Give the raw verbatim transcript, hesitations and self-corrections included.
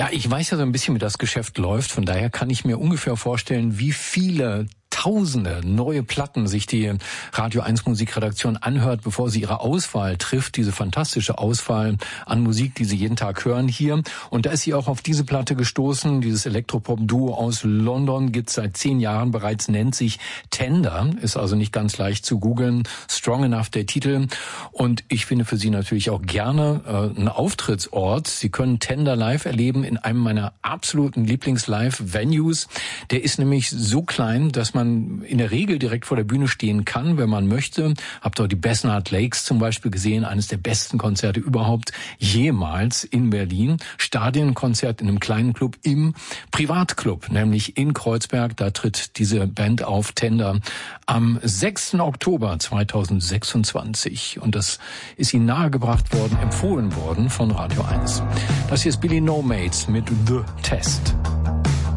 Ja, ich weiß ja so ein bisschen, wie das Geschäft läuft. Von daher kann ich mir ungefähr vorstellen, wie viele Tausende neue Platten sich die Radio eins Musikredaktion anhört, bevor sie ihre Auswahl trifft, diese fantastische Auswahl an Musik, die sie jeden Tag hören hier. Und da ist sie auch auf diese Platte gestoßen. Dieses Elektropop-Duo aus London gibt's seit zehn Jahren bereits, nennt sich Tender, ist also nicht ganz leicht zu googeln. Strong Enough der Titel. Und ich finde für Sie natürlich auch gerne äh, einen Auftrittsort. Sie können Tender live erleben in einem meiner absoluten Lieblings-Live-Venues. Der ist nämlich so klein, dass man in der Regel direkt vor der Bühne stehen kann, wenn man möchte. Habt ihr die Besnard Lakes zum Beispiel gesehen, eines der besten Konzerte überhaupt jemals in Berlin. Stadionkonzert in einem kleinen Club im Privatclub, nämlich in Kreuzberg. Da tritt diese Band auf, Tender, am sechsten Oktober zweitausendsechsundzwanzig. Und das ist ihnen nahegebracht worden, empfohlen worden von Radio eins. Das hier ist Billy No Mates mit The Test.